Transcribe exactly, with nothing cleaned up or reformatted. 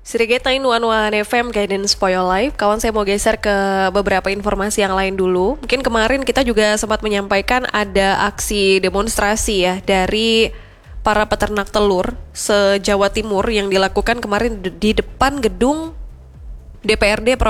Sirigeta Inuan F M Guidance for Your Life. Kawan, saya mau geser ke beberapa informasi yang lain dulu. Mungkin kemarin kita juga sempat menyampaikan ada aksi demonstrasi ya dari para peternak telur se-Jawa Timur yang dilakukan kemarin di depan gedung D P R D